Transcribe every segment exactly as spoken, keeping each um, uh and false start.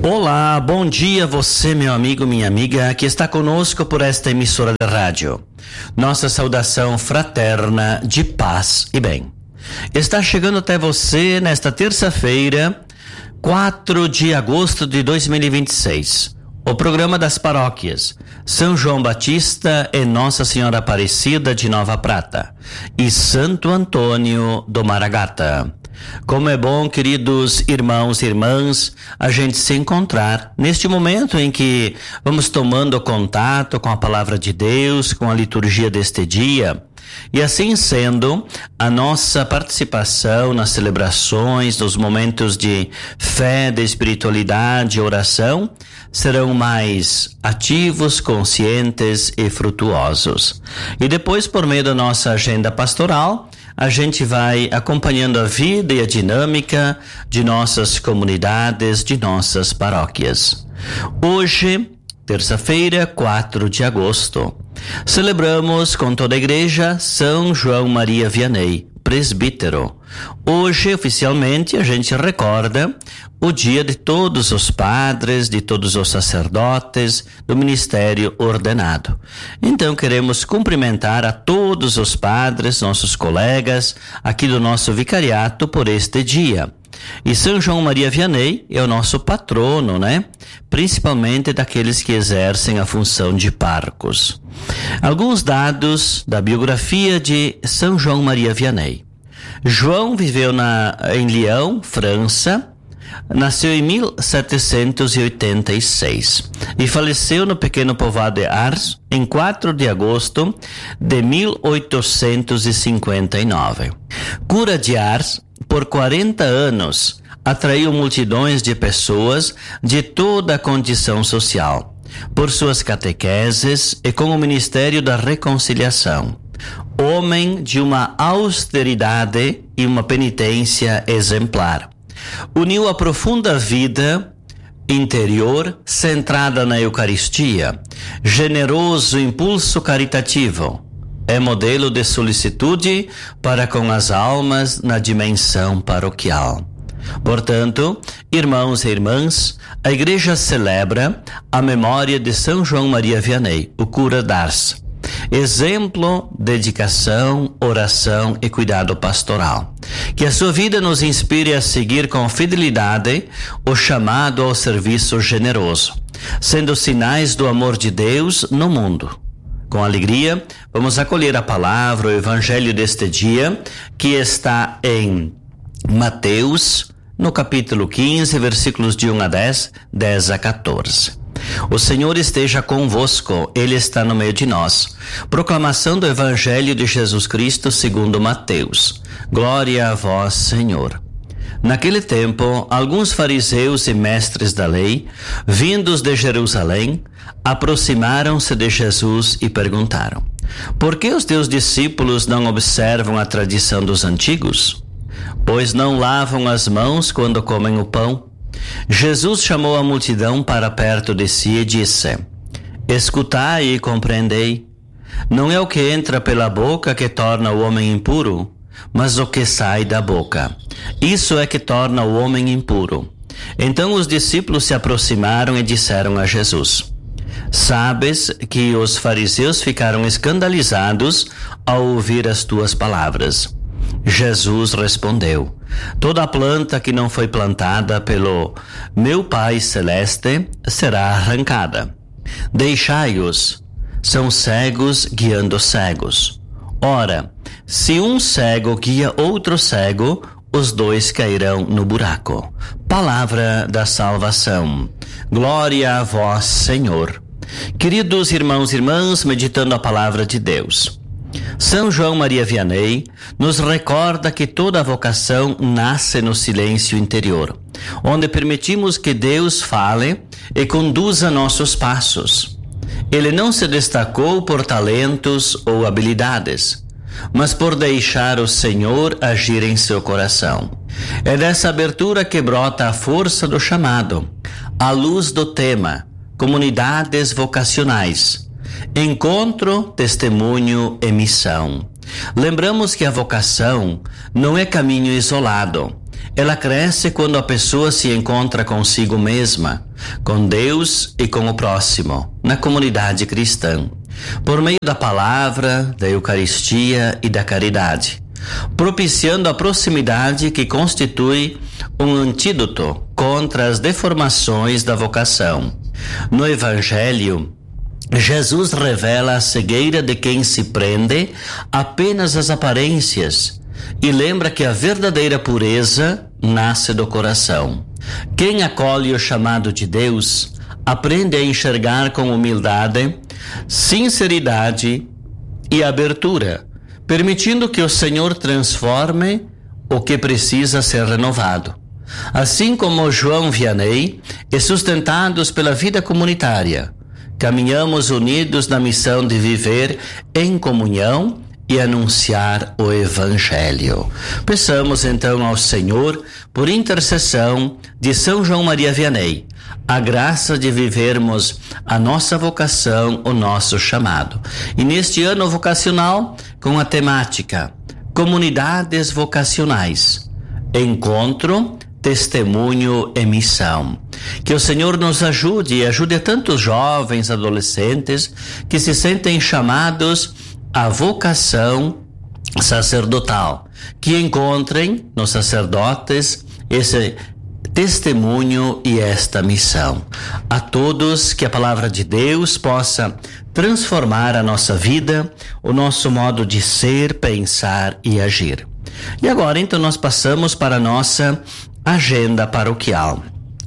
Olá, bom dia você, meu amigo, minha amiga, que está conosco por esta emissora de rádio. Nossa saudação fraterna de paz e bem. Está chegando até você nesta terça-feira, quatro de agosto de dois mil e vinte e seis. O programa das paróquias São João Batista e Nossa Senhora Aparecida de Nova Prata e Santo Antônio do Maragata. Como é bom, queridos irmãos e irmãs, a gente se encontrar neste momento em que vamos tomando contato com a palavra de Deus, com a liturgia deste dia. E assim sendo, a nossa participação nas celebrações, nos momentos de fé, de espiritualidade e oração, serão mais ativos, conscientes e frutuosos. E depois, por meio da nossa agenda pastoral, a gente vai acompanhando a vida e a dinâmica de nossas comunidades, de nossas paróquias. Hoje, terça-feira, quatro de agosto, celebramos com toda a igreja São João Maria Vianney, presbítero. Hoje, oficialmente, a gente recorda o dia de todos os padres, de todos os sacerdotes do ministério ordenado. Então, queremos cumprimentar a todos os padres, nossos colegas, aqui do nosso vicariato por este dia. E São João Maria Vianney é o nosso patrono, né? Principalmente daqueles que exercem a função de párocos. Alguns dados da biografia de São João Maria Vianney. João viveu na, em Lyon, França, nasceu em mil setecentos e oitenta e seis e faleceu no pequeno povoado de Ars em quatro de agosto de mil oitocentos e cinquenta e nove. Cura de Ars, por quarenta anos, atraiu multidões de pessoas de toda a condição social, por suas catequeses e com o ministério da reconciliação. Homem de uma austeridade e uma penitência exemplar. Uniu a profunda vida interior centrada na Eucaristia, generoso impulso caritativo. É modelo de solicitude para com as almas na dimensão paroquial. Portanto, irmãos e irmãs, a Igreja celebra a memória de São João Maria Vianney, o cura d'Ars. Exemplo, dedicação, oração e cuidado pastoral. Que a sua vida nos inspire a seguir com fidelidade o chamado ao serviço generoso, sendo sinais do amor de Deus no mundo. Com alegria, vamos acolher a palavra, o evangelho deste dia, que está em Mateus, no capítulo quinze, versículos de um a dez, dez a quatorze. O Senhor esteja convosco, Ele está no meio de nós. Proclamação do Evangelho de Jesus Cristo segundo Mateus. Glória a vós, Senhor. Naquele tempo, alguns fariseus e mestres da lei, vindos de Jerusalém, aproximaram-se de Jesus e perguntaram: por que os teus discípulos não observam a tradição dos antigos? Pois não lavam as mãos quando comem o pão? Jesus chamou a multidão para perto de si e disse: escutai e compreendei. Não é o que entra pela boca que torna o homem impuro, mas o que sai da boca. Isso é que torna o homem impuro. Então os discípulos se aproximaram e disseram a Jesus: sabes que os fariseus ficaram escandalizados ao ouvir as tuas palavras. Jesus respondeu: toda planta que não foi plantada pelo meu Pai Celeste será arrancada. Deixai-os, são cegos guiando cegos. Ora, se um cego guia outro cego, os dois cairão no buraco. Palavra da salvação. Glória a vós, Senhor. Queridos irmãos e irmãs, meditando a palavra de Deus, São João Maria Vianney nos recorda que toda vocação nasce no silêncio interior, onde permitimos que Deus fale e conduza nossos passos. Ele não se destacou por talentos ou habilidades, mas por deixar o Senhor agir em seu coração. É dessa abertura que brota a força do chamado, a luz do tema, comunidades vocacionais, encontro, testemunho e missão. Lembramos que a vocação não é caminho isolado, Ela cresce quando a pessoa se encontra consigo mesma, com Deus e com o próximo, na comunidade cristã, por meio da palavra, da Eucaristia e da caridade, propiciando a proximidade que constitui um antídoto contra as deformações da vocação. No Evangelho, Jesus revela a cegueira de quem se prende apenas às aparências e lembra que a verdadeira pureza nasce do coração. Quem acolhe o chamado de Deus aprende a enxergar com humildade, sinceridade e abertura, permitindo que o Senhor transforme o que precisa ser renovado. Assim como João Vianney, e sustentados pela vida comunitária, caminhamos unidos na missão de viver em comunhão e anunciar o Evangelho. Peçamos então ao Senhor, por intercessão de São João Maria Vianney, a graça de vivermos a nossa vocação, o nosso chamado. E neste ano vocacional, com a temática Comunidades Vocacionais, Encontro, Testemunho e Missão. Que o Senhor nos ajude e ajude a tantos jovens, adolescentes que se sentem chamados à vocação sacerdotal, que encontrem nos sacerdotes esse testemunho e esta missão. A todos, que a palavra de Deus possa transformar a nossa vida, o nosso modo de ser, pensar e agir. E agora, então, nós passamos para a nossa agenda paroquial.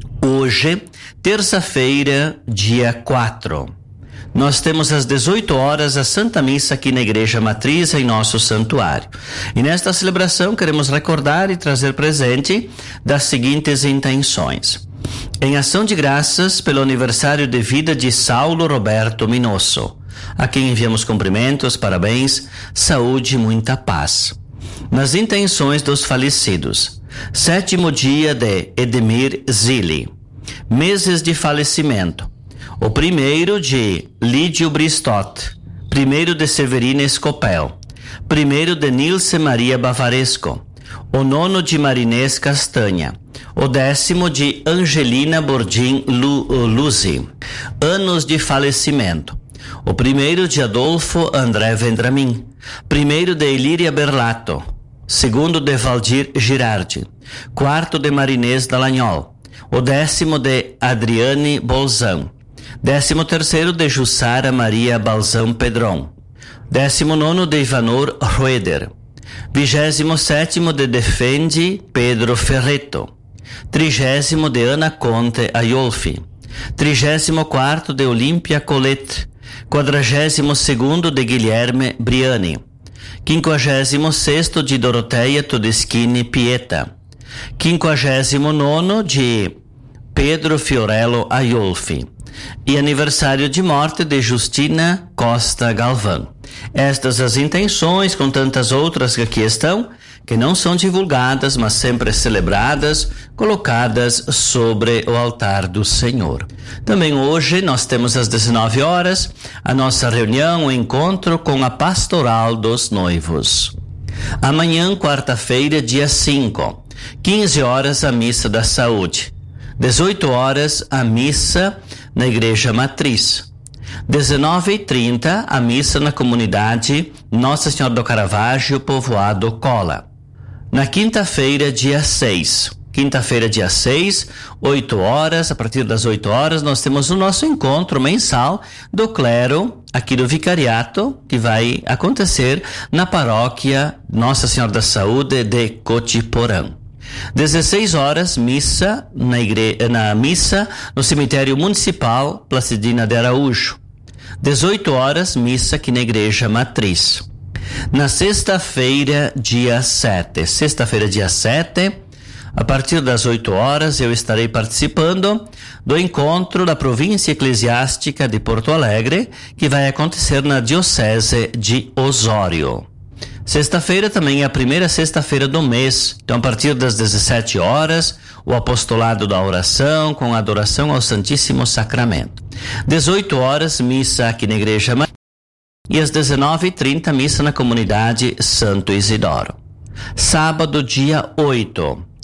Hoje, terça-feira, dia quatro, nós temos às dezoito horas a Santa Missa aqui na Igreja Matriz, em nosso santuário. E nesta celebração queremos recordar e trazer presente das seguintes intenções. Em ação de graças pelo aniversário de vida de Saulo Roberto Minosso, a quem enviamos cumprimentos, parabéns, saúde e muita paz. Nas intenções dos falecidos, sétimo dia de Edemir Zilli, meses de falecimento. O primeiro de Lídio Bristot, primeiro de Severina Escopel, primeiro de Nilce Maria Bavaresco, o nono de Marinês Castanha, o décimo de Angelina Bordim Luzi, anos de falecimento. O primeiro de Adolfo André Vendramin, primeiro de Ilíria Berlato, segundo de Valdir Girardi, quarto de Marinês Dallagnol, o décimo de Adriane Bolzan, décimo terceiro de Jussara Maria Balzão Pedron, décimo nono de Ivanor Rueder, vigésimo sétimo de Defendi Pedro Ferreto, trigésimo de Ana Conte Aiolfi, trigésimo quarto de Olímpia Colette, quadragésimo segundo de Guilherme Briani, quinquagésimo sexto de Doroteia Todeschini Pieta, quinquagésimo nono de Pedro Fiorello Aiolfi, e aniversário de morte de Justina Costa Galvão. Estas as intenções, com tantas outras que aqui estão, que não são divulgadas, mas sempre celebradas, colocadas sobre o altar do Senhor. Também hoje nós temos às dezenove horas a nossa reunião, o encontro com a Pastoral dos Noivos. Amanhã, quarta-feira, dia cinco, quinze horas, a Missa da Saúde. dezoito horas, a missa na Igreja Matriz. dezenove e trinta, a missa na comunidade Nossa Senhora do Caravaggio, povoado Cola. Na quinta-feira, dia seis. Quinta-feira, dia seis, oito horas, a partir das oito horas, nós temos o nosso encontro mensal do clero aqui do Vicariato, que vai acontecer na paróquia Nossa Senhora da Saúde de Cotiporã. dezesseis horas, missa na, igre... na missa no cemitério municipal Placidina de Araújo. dezoito horas, missa aqui na Igreja Matriz. Na sexta-feira, dia sete. Sexta-feira, dia sete, a partir das oito horas, eu estarei participando do encontro da Província Eclesiástica de Porto Alegre, que vai acontecer na Diocese de Osório. Sexta-feira também é a primeira sexta-feira do mês, então a partir das dezessete horas, o apostolado da oração com adoração ao Santíssimo Sacramento. dezoito horas, missa aqui na Igreja Matriz, e às dezenove e trinta, missa na comunidade Santo Isidoro. Sábado, dia oito,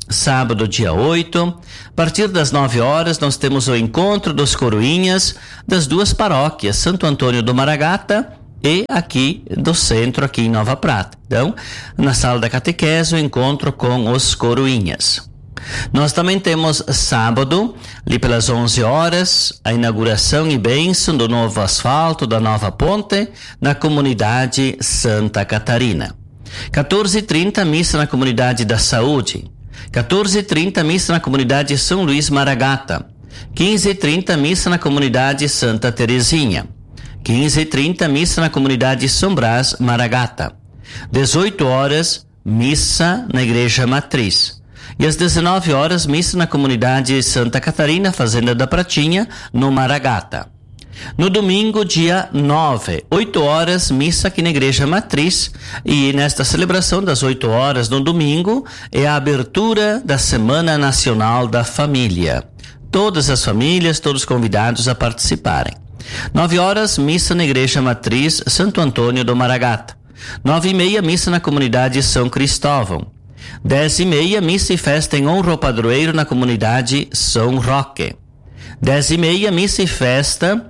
sábado, dia oito. A partir das nove horas, nós temos o encontro dos coroinhas das duas paróquias, Santo Antônio do Maragata e aqui do centro, aqui em Nova Prata. Então, na sala da catequese, o encontro com os coroinhas. Nós também temos sábado, ali pelas onze horas, a inauguração e bênção do novo asfalto, da nova ponte, na comunidade Santa Catarina. quatorze e trinta, missa na comunidade da Saúde. quatorze e trinta, missa na comunidade São Luís Maragata. quinze e trinta, missa na comunidade Santa Terezinha. quinze e trinta, missa na comunidade São Brás Maragata. dezoito horas, missa na Igreja Matriz. E às dezenove horas, missa na comunidade Santa Catarina, Fazenda da Pratinha, no Maragata. No domingo, dia nove, oito horas, missa aqui na Igreja Matriz. E nesta celebração das oito horas, no domingo, é a abertura da Semana Nacional da Família. Todas as famílias, todos convidados a participarem. nove horas, missa na Igreja Matriz Santo Antônio do Maragata. nove e meia, missa na comunidade São Cristóvão. dez e meia, missa e festa em honra ao padroeiro na comunidade São Roque. dez e meia, missa e festa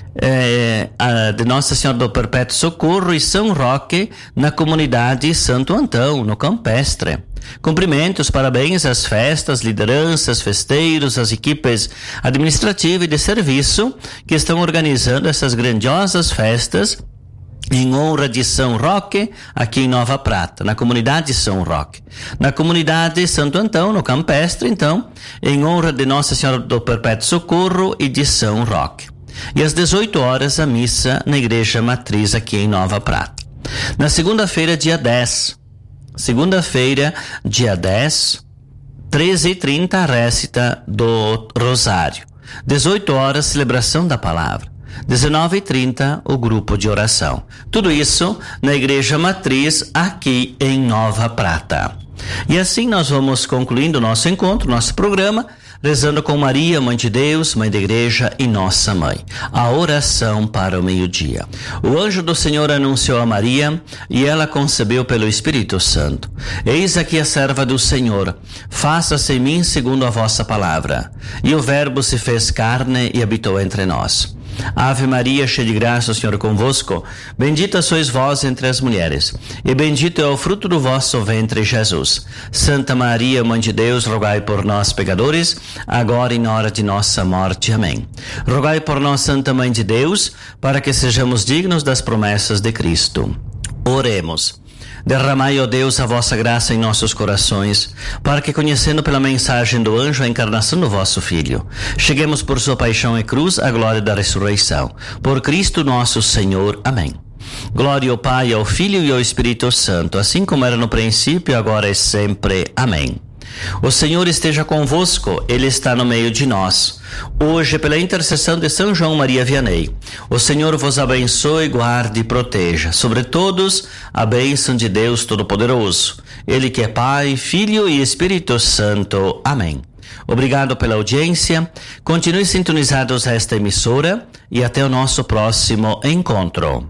é, a, de Nossa Senhora do Perpétuo Socorro e São Roque na comunidade Santo Antão, no Campestre. Cumprimentos, parabéns às festas, lideranças, festeiros, às equipes administrativas e de serviço que estão organizando essas grandiosas festas em honra de São Roque, aqui em Nova Prata, na comunidade São Roque. Na comunidade Santo Antão, no Campestre, então, em honra de Nossa Senhora do Perpétuo Socorro e de São Roque. E às dezoito horas, a missa na Igreja Matriz, aqui em Nova Prata. Na segunda-feira, dia dez. Segunda-feira, dia dez, treze e trinta, a récita do Rosário. dezoito horas, celebração da palavra. dezenove e trinta, o grupo de oração. Tudo isso na Igreja Matriz, aqui em Nova Prata. E assim nós vamos concluindo o nosso encontro, nosso programa, rezando com Maria, Mãe de Deus, Mãe da Igreja e Nossa Mãe. A oração para o meio-dia. O anjo do Senhor anunciou a Maria e ela concebeu pelo Espírito Santo. Eis aqui a serva do Senhor, faça-se em mim segundo a vossa palavra. E o Verbo se fez carne e habitou entre nós. Ave Maria, cheia de graça, o Senhor é convosco. Bendita sois vós entre as mulheres, e bendito é o fruto do vosso ventre, Jesus. Santa Maria, Mãe de Deus, rogai por nós, pecadores, agora e na hora de nossa morte. Amém. Rogai por nós, Santa Mãe de Deus, para que sejamos dignos das promessas de Cristo. Oremos. Derramai, ó Deus, a vossa graça em nossos corações, para que, conhecendo pela mensagem do anjo a encarnação do vosso Filho, cheguemos por sua paixão e cruz à glória da ressurreição. Por Cristo nosso Senhor. Amém. Glória ao Pai, ao Filho e ao Espírito Santo, assim como era no princípio, agora e sempre. Amém. O Senhor esteja convosco, Ele está no meio de nós. Hoje, pela intercessão de São João Maria Vianney, o Senhor vos abençoe, guarde e proteja. Sobre todos, a bênção de Deus Todo-Poderoso. Ele que é Pai, Filho e Espírito Santo. Amém. Obrigado pela audiência. Continue sintonizados a esta emissora e até o nosso próximo encontro.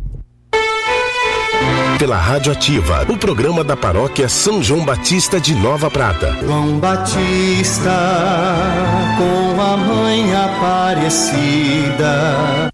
Pela Rádio Ativa, o programa da Paróquia São João Batista de Nova Prata. João Batista, com a mãe Aparecida.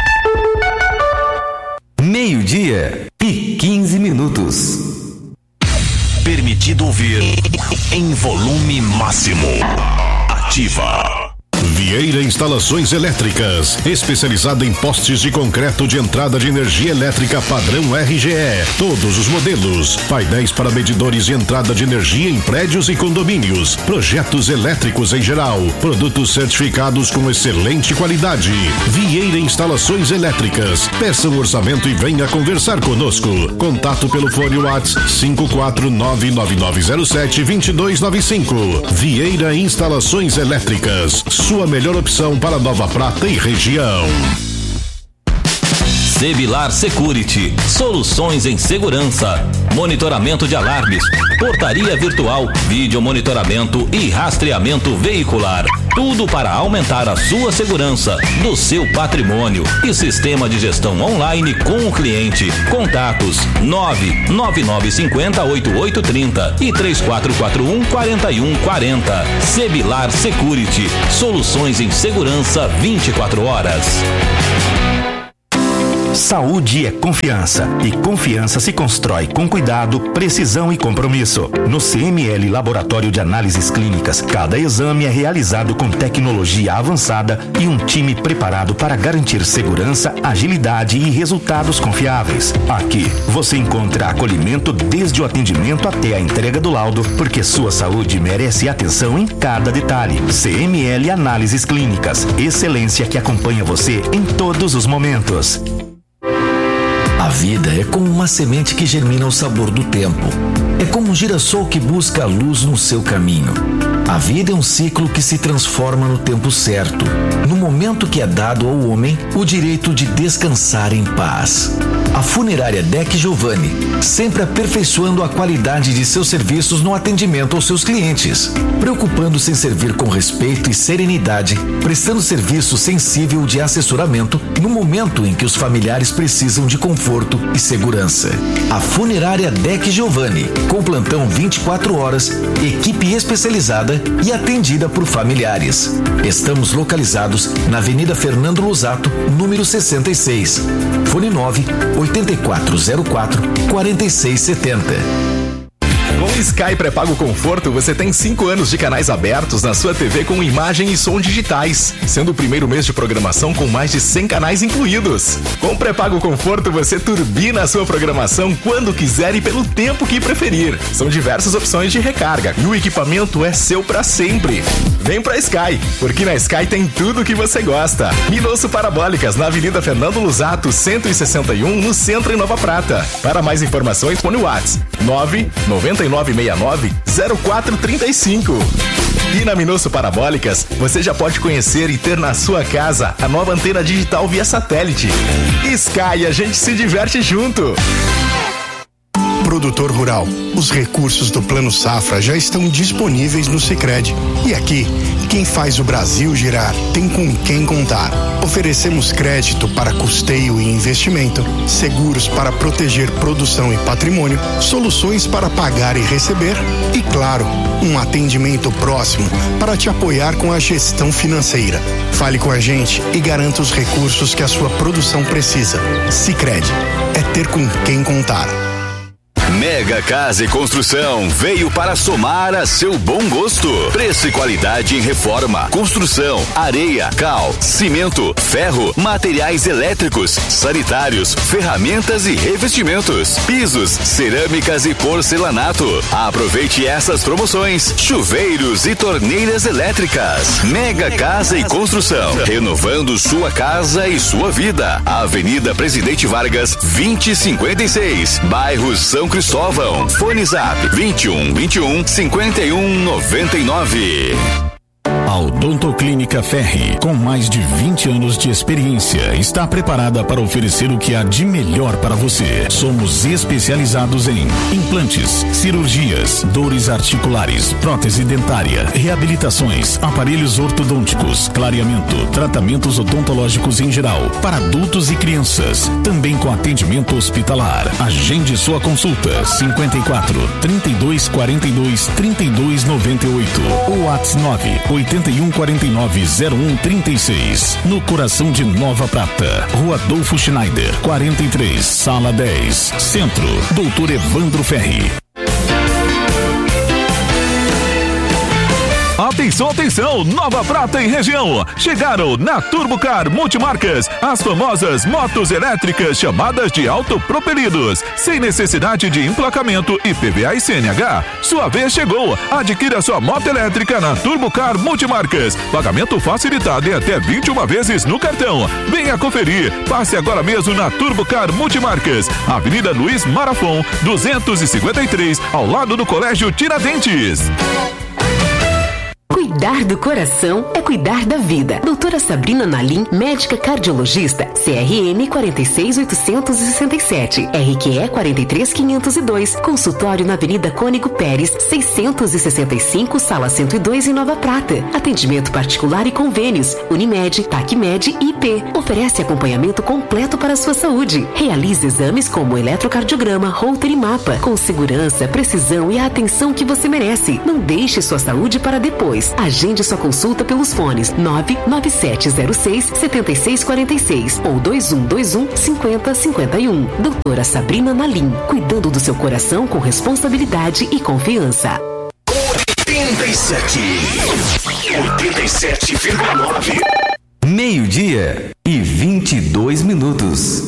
Meio-dia e quinze minutos. Permitido ouvir em volume máximo. Ativa. Vieira Instalações Elétricas, especializada em postes de concreto de entrada de energia elétrica padrão R G E, todos os modelos, painéis para medidores de entrada de energia em prédios e condomínios, projetos elétricos em geral, produtos certificados com excelente qualidade. Vieira Instalações Elétricas, peça um orçamento e venha conversar conosco. Contato pelo fone WhatsApp cinco quatro nove nove nove zero sete dois dois nove cinco. Vieira Instalações Elétricas, sua melhor opção para Nova Prata e região. Sebilar Security, soluções em segurança, monitoramento de alarmes, portaria virtual, vídeo monitoramento e rastreamento veicular. Tudo para aumentar a sua segurança do seu patrimônio e sistema de gestão online com o cliente. Contatos nove nove nove cinco zero oito oito três zero e três quatro quatro um quatro um quatro zero. Sebilar Security. Soluções em segurança vinte e quatro horas. Saúde é confiança e confiança se constrói com cuidado, precisão e compromisso. No C M L Laboratório de Análises Clínicas, cada exame é realizado com tecnologia avançada e um time preparado para garantir segurança, agilidade e resultados confiáveis. Aqui você encontra acolhimento desde o atendimento até a entrega do laudo, porque sua saúde merece atenção em cada detalhe. C M L Análises Clínicas, excelência que acompanha você em todos os momentos. A vida é como uma semente que germina ao sabor do tempo. É como um girassol que busca a luz no seu caminho. A vida é um ciclo que se transforma no tempo certo, no momento que é dado ao homem o direito de descansar em paz. A funerária Deck Giovanni, sempre aperfeiçoando a qualidade de seus serviços no atendimento aos seus clientes, preocupando-se em servir com respeito e serenidade, prestando serviço sensível de assessoramento no momento em que os familiares precisam de conforto e segurança. A funerária Deck Giovanni, com plantão vinte e quatro horas, equipe especializada e atendida por familiares. Estamos localizados na Avenida Fernando Lusato, número sessenta e seis. Fone nove oito quatro zero quatro quatro seis sete zero. Com o Sky Pré-Pago Conforto, você tem cinco anos de canais abertos na sua T V com imagem e som digitais, sendo o primeiro mês de programação com mais de cem canais incluídos. Com o Pré-Pago Conforto, você turbina a sua programação quando quiser e pelo tempo que preferir. São diversas opções de recarga e o equipamento é seu para sempre. Vem pra Sky, porque na Sky tem tudo o que você gosta. Minosso Parabólicas, na Avenida Fernando Lusato, cento e sessenta e um, no centro em Nova Prata. Para mais informações, põe o WhatsApp nove nove nove seis nove zero quatro três cinco. E na Minosso Parabólicas, você já pode conhecer e ter na sua casa a nova antena digital via satélite. Sky, a gente se diverte junto. Produtor rural, os recursos do Plano Safra já estão disponíveis no Sicredi. E aqui, quem faz o Brasil girar tem com quem contar. Oferecemos crédito para custeio e investimento, seguros para proteger produção e patrimônio, soluções para pagar e receber e, claro, um atendimento próximo para te apoiar com a gestão financeira. Fale com a gente e garanta os recursos que a sua produção precisa. Sicredi, é ter com quem contar. Mega Casa e Construção veio para somar a seu bom gosto. Preço e qualidade em reforma, construção, areia, cal, cimento, ferro, materiais elétricos, sanitários, ferramentas e revestimentos, pisos, cerâmicas e porcelanato. Aproveite essas promoções: chuveiros e torneiras elétricas. Mega Casa e Construção, renovando sua casa e sua vida. Avenida Presidente Vargas, vinte e cinquenta e seis, bairro São Cristóvão. Fone Zap vinte e um, vinte e um, cinquenta e um, noventa e nove. A Odontoclínica Ferri, com mais de vinte anos de experiência, está preparada para oferecer o que há de melhor para você. Somos especializados em implantes, cirurgias, dores articulares, prótese dentária, reabilitações, aparelhos ortodônticos, clareamento, tratamentos odontológicos em geral, para adultos e crianças, também com atendimento hospitalar. Agende sua consulta cinquenta e quatro, trinta e dois, quarenta e dois, trinta e dois, noventa e oito ou WhatsApp nove oito um quatro nove zero um três seis, no coração de Nova Prata, Rua Adolfo Schneider, quarenta e três, Sala dez, Centro, Doutor Evandro Ferri. Atenção, atenção, Nova Prata e região. Chegaram na Turbocar Multimarcas as famosas motos elétricas chamadas de autopropelidos, sem necessidade de emplacamento I P V A e C N H. Sua vez chegou. Adquira sua moto elétrica na Turbocar Multimarcas. Pagamento facilitado em até vinte e uma vezes no cartão. Venha conferir. Passe agora mesmo na Turbocar Multimarcas, Avenida Luiz Marafon, duzentos e cinquenta e três, ao lado do Colégio Tiradentes. Cuidar do coração é cuidar da vida. Doutora Sabrina Nalim, médica cardiologista, C R M quatro seis oito seis sete, R Q E quatro três quinhentos e dois, consultório na Avenida Cônigo Pérez, seiscentos e sessenta e cinco, sala cento e dois, em Nova Prata. Atendimento particular e convênios, Unimed, Tacmed e I P. Oferece acompanhamento completo para a sua saúde. Realize exames como eletrocardiograma, Holter e mapa, com segurança, precisão e a atenção que você merece. Não deixe sua saúde para depois. Agende sua consulta pelos fones nove nove sete zero seis sete seis quatro seis ou dois um dois um cinco zero cinco um. Doutora Sabrina Nalim, cuidando do seu coração com responsabilidade e confiança. oitenta e sete. oitenta e sete vírgula nove. Meio-dia e vinte e dois minutos.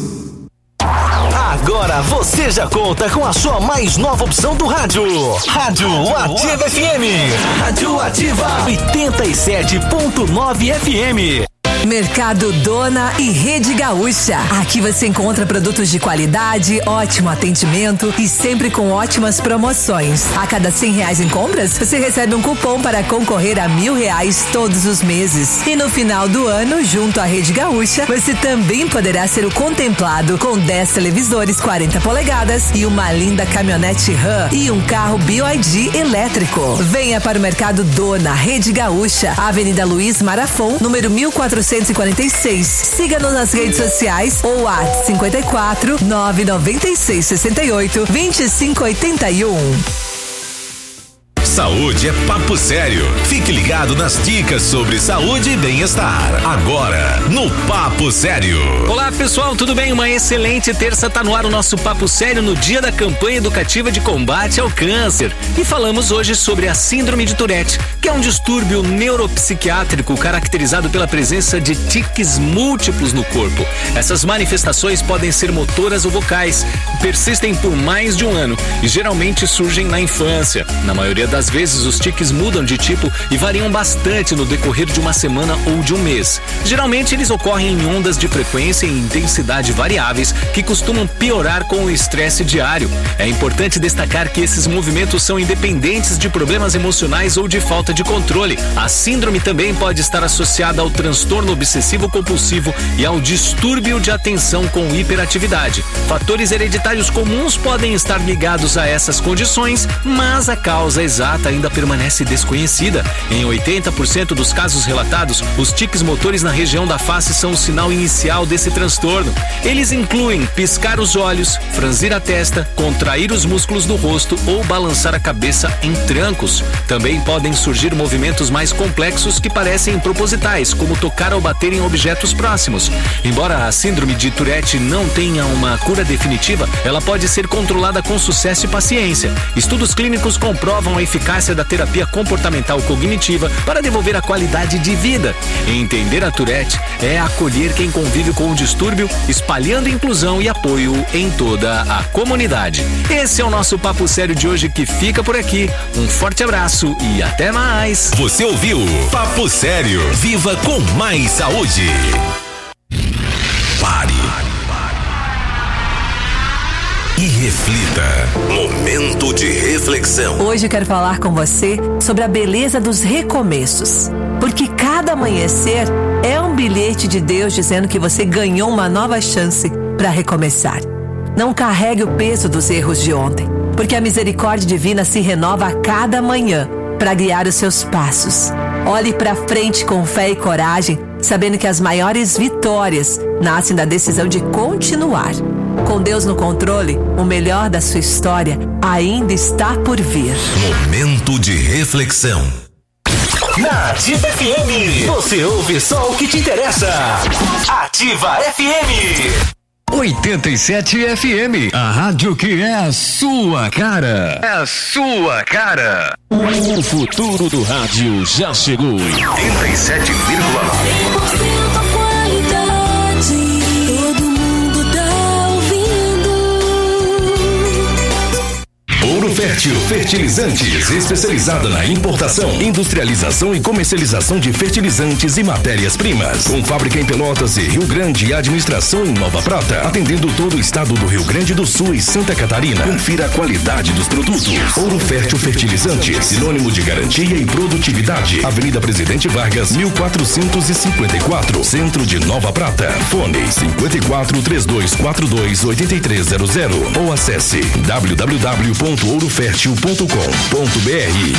Agora você já conta com a sua mais nova opção do rádio. Rádio Ativa F M. Rádio Ativa oitenta e sete ponto nove F M. Mercado Dona e Rede Gaúcha. Aqui você encontra produtos de qualidade, ótimo atendimento e sempre com ótimas promoções. A cada cem reais em compras, você recebe um cupom para concorrer a mil reais todos os meses. E no final do ano, junto à Rede Gaúcha, você também poderá ser o contemplado com dez televisores quarenta polegadas e uma linda caminhonete Ram e um carro B Y D elétrico. Venha para o Mercado Dona, Rede Gaúcha, Avenida Luiz Marafon, número mil quatrocentos e quarenta e seis. Siga-nos nas redes sociais ou WhatsApp cinquenta e quatro, nove nove seis, sessenta e oito, vinte e cinco oitenta e um. Saúde é papo sério. Fique ligado nas dicas sobre saúde e bem-estar. Agora, no Papo Sério. Olá, pessoal, tudo bem? Uma excelente terça, tá no ar o nosso Papo Sério no dia da campanha educativa de combate ao câncer. E falamos hoje sobre a síndrome de Tourette, que é um distúrbio neuropsiquiátrico caracterizado pela presença de tiques múltiplos no corpo. Essas manifestações podem ser motoras ou vocais, persistem por mais de um ano e geralmente surgem na infância. Na maioria das Às vezes os tiques mudam de tipo e variam bastante no decorrer de uma semana ou de um mês. Geralmente eles ocorrem em ondas de frequência e intensidade variáveis que costumam piorar com o estresse diário. É importante destacar que esses movimentos são independentes de problemas emocionais ou de falta de controle. A síndrome também pode estar associada ao transtorno obsessivo compulsivo e ao distúrbio de atenção com hiperatividade. Fatores hereditários comuns podem estar ligados a essas condições, mas a causa exata ainda permanece desconhecida. Em oitenta por cento dos casos relatados, os tiques motores na região da face são o sinal inicial desse transtorno. Eles incluem piscar os olhos, franzir a testa, contrair os músculos do rosto ou balançar a cabeça em trancos. Também podem surgir movimentos mais complexos que parecem propositais, como tocar ou bater em objetos próximos. Embora a síndrome de Tourette não tenha uma cura definitiva, ela pode ser controlada com sucesso e paciência. Estudos clínicos comprovam a eficácia da terapia comportamental cognitiva para devolver a qualidade de vida. Entender a Tourette é acolher quem convive com o distúrbio, espalhando inclusão e apoio em toda a comunidade. Esse é o nosso Papo Sério de hoje, que fica por aqui. Um forte abraço e até mais. Você ouviu Papo Sério. Viva com mais saúde. Pare. E reflita. Momento de reflexão. Hoje eu quero falar com você sobre a beleza dos recomeços. Porque cada amanhecer é um bilhete de Deus dizendo que você ganhou uma nova chance para recomeçar. Não carregue o peso dos erros de ontem, porque a misericórdia divina se renova a cada manhã para guiar os seus passos. Olhe para frente com fé e coragem, sabendo que as maiores vitórias nascem da decisão de continuar. Com Deus no controle, o melhor da sua história ainda está por vir. Momento de reflexão. Na Ativa F M, você ouve só o que te interessa. Ativa F M. oitenta e sete F M, a rádio que é a sua cara. É a sua cara. O futuro do rádio já chegou. oitenta e sete vírgula nove. Ouro Fértil. Fértil Fertilizantes, especializada na importação, industrialização e comercialização de fertilizantes e matérias-primas. Com fábrica em Pelotas e Rio Grande e administração em Nova Prata, atendendo todo o estado do Rio Grande do Sul e Santa Catarina. Confira a qualidade dos produtos. Ouro Fértil Fertilizantes, sinônimo de garantia e produtividade. Avenida Presidente Vargas, mil quatrocentos e cinquenta e quatro, Centro de Nova Prata. Fone cinquenta e quatro, trinta e dois quarenta e dois, oitenta e três zero zero ou acesse w w w ponto ouro fértil ponto com ponto b r.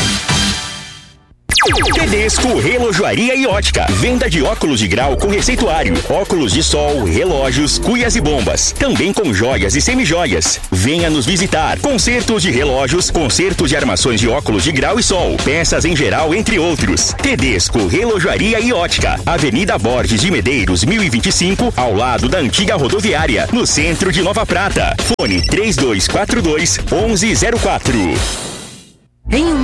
Tedesco Relojoaria e Ótica. Venda de óculos de grau com receituário, óculos de sol, relógios, cuias e bombas. Também com joias e semijoias. Venha nos visitar. Consertos de relógios, consertos de armações de óculos de grau e sol, peças em geral, entre outros. Tedesco Relojoaria e Ótica. Avenida Borges de Medeiros, mil e vinte e cinco, ao lado da antiga rodoviária, no centro de Nova Prata. Fone três dois quatro dois, onze zero quatro. Em um